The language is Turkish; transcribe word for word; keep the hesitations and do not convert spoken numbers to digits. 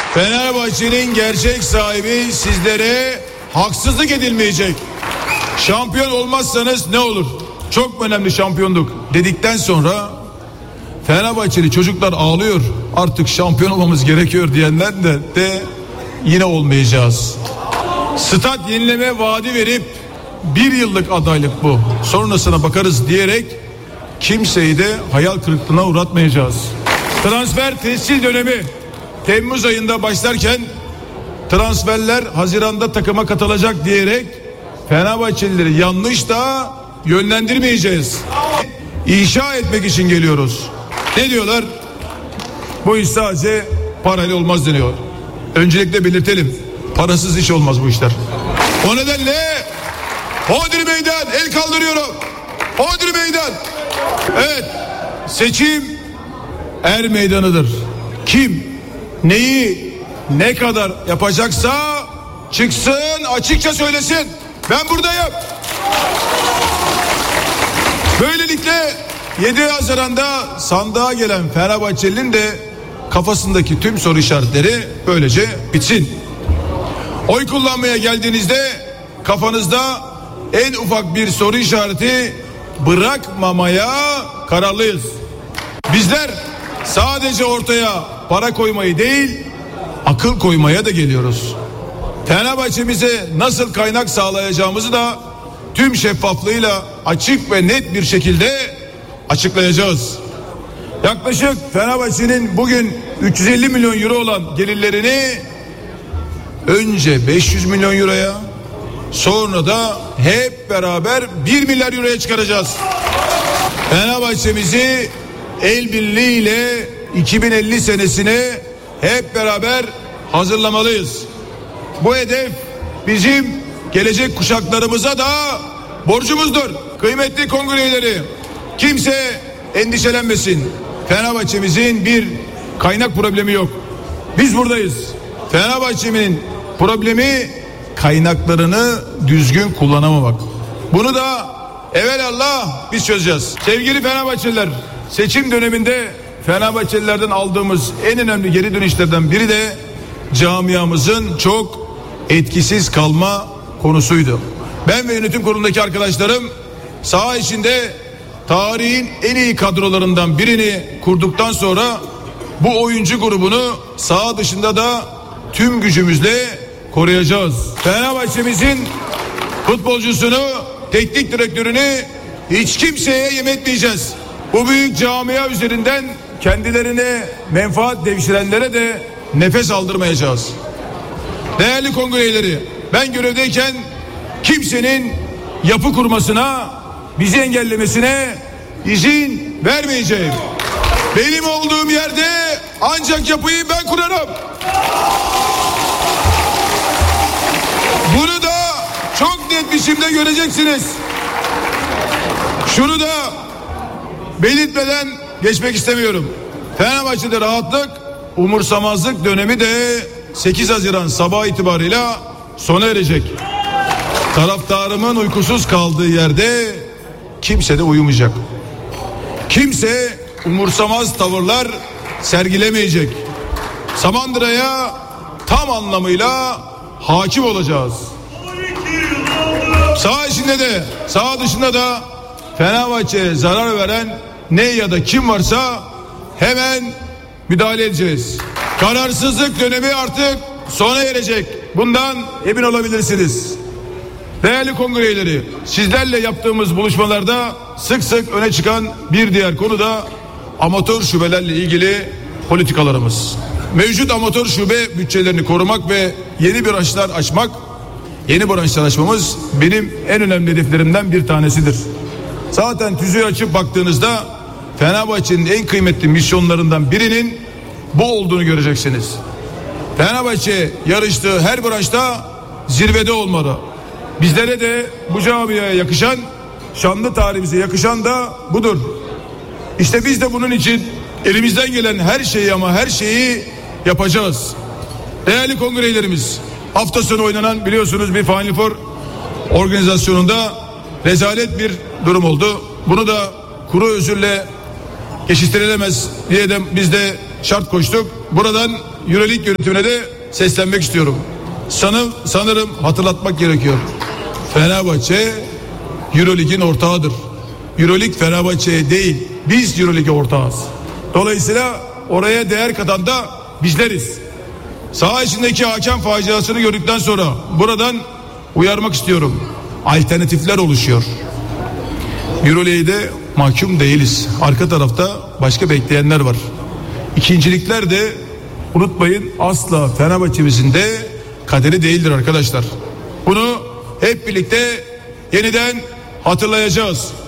Fenerbahçe'nin gerçek sahibi sizlere haksızlık edilmeyecek. Şampiyon olmazsanız ne olur? Çok önemli şampiyonluk dedikten sonra Fenerbahçeli çocuklar ağlıyor. Artık şampiyon olmamız gerekiyor diyenler de, de yine olmayacağız. Stat yenileme vaadi verip bir yıllık adaylık bu, sonrasına bakarız diyerek kimseyi de hayal kırıklığına uğratmayacağız. Transfer tescil dönemi Temmuz ayında başlarken transferler Haziran'da takıma katılacak diyerek Fenerbahçelileri yanlış da yönlendirmeyeceğiz. İnşa etmek için geliyoruz. Ne diyorlar? Bu iş sadece parayla olmaz deniyor. Öncelikle belirtelim. Parasız iş olmaz bu işler. O nedenle hodri meydan, el kaldırıyorum. Hodri meydan. Evet, seçim er meydanıdır. Kim neyi ne kadar yapacaksa çıksın, açıkça söylesin. Ben buradayım. Böylelikle yedi Haziran'da sandığa gelen Fenerbahçeli'nin de kafasındaki tüm soru işaretleri böylece bitsin. Oy kullanmaya geldiğinizde kafanızda en ufak bir soru işareti bırakmamaya kararlıyız. Bizler sadece ortaya para koymayı değil, akıl koymaya da geliyoruz. Fenerbahçe'mize nasıl kaynak sağlayacağımızı da tüm şeffaflığıyla açık ve net bir şekilde açıklayacağız. Yaklaşık Fenerbahçe'nin bugün üç yüz elli milyon euro olan gelirlerini önce beş yüz milyon euroya, sonra da hep beraber bir milyar euroya çıkaracağız. Fenerbahçe'mizi el birliğiyle iki bin elli senesine hep beraber hazırlamalıyız. Bu hedef bizim gelecek kuşaklarımıza da borcumuzdur. Kıymetli kongre üyeleri, kimse endişelenmesin. Fenerbahçe'mizin bir kaynak problemi yok. Biz buradayız. Fenerbahçe'nin problemi kaynaklarını düzgün kullanamamak. Bunu da evelallah biz çözeceğiz. Sevgili Fenerbahçeliler, seçim döneminde Fenerbahçelilerden aldığımız en önemli geri dönüşlerden biri de camiamızın çok etkisiz kalma konusuydu. Ben ve yönetim kurulundaki arkadaşlarım saha içinde tarihin en iyi kadrolarından birini kurduktan sonra bu oyuncu grubunu saha dışında da tüm gücümüzle koruyacağız. Fenerbahçe'mizin futbolcusunu, teknik direktörünü hiç kimseye yem etmeyeceğiz. Bu büyük camia üzerinden kendilerine menfaat devşirenlere de nefes aldırmayacağız. Değerli kongre üyeleri, ben görevdeyken kimsenin yapı kurmasına, bizi engellemesine izin vermeyeceğim. Benim olduğum yerde ancak yapıyı ben kurarım. Bunu da çok net biçimde göreceksiniz. Şunu da belirtmeden geçmek istemiyorum. Fenerbahçe'de rahatlık, umursamazlık dönemi de sekiz Haziran sabah itibarıyla sona erecek. Taraftarımın uykusuz kaldığı yerde kimse de uyumayacak. Kimse umursamaz tavırlar sergilemeyecek. Samandıra'ya tam anlamıyla hakim olacağız. Saha içinde de saha dışında da Fenerbahçe'ye zarar veren ne ya da kim varsa hemen müdahale edeceğiz. Kararsızlık dönemi artık sona erecek. Bundan emin olabilirsiniz. Değerli kongre üyeleri, sizlerle yaptığımız buluşmalarda sık sık öne çıkan bir diğer konu da amatör şubelerle ilgili politikalarımız. Mevcut amatör şube bütçelerini korumak ve yeni branşlar açmak, yeni branşlar açmamız benim en önemli hedeflerimden bir tanesidir. Zaten tüzüğü açıp baktığınızda Fenerbahçe'nin en kıymetli misyonlarından birinin bu olduğunu göreceksiniz. Fenerbahçe yarıştığı her branşta zirvede olmalı. Bizlere de bu camiaya yakışan, şanlı tarihimize yakışan da budur. İşte biz de bunun için elimizden gelen her şeyi ama her şeyi yapacağız. Değerli kongrelerimiz, hafta sonu oynanan biliyorsunuz bir Final Four organizasyonunda rezalet bir durum oldu. Bunu da kuru özürle geçiştirilemez diye de biz de şart koştuk. Buradan Euroleague yönetimine de seslenmek istiyorum. Sanırım, sanırım hatırlatmak gerekiyor. Fenerbahçe Euroleague'in ortağıdır. Euroleague Fenerbahçe'ye değil, biz Euroleague'e ortağız. Dolayısıyla oraya değer katan da bizleriz. Saha içindeki hakem faciasını gördükten sonra buradan uyarmak istiyorum. Alternatifler oluşuyor. Euroleague'de mahkum değiliz. Arka tarafta başka bekleyenler var. İkincilikler de unutmayın asla Fenerbahçe'mizin de kaderi değildir arkadaşlar. Bunu hep birlikte yeniden hatırlayacağız.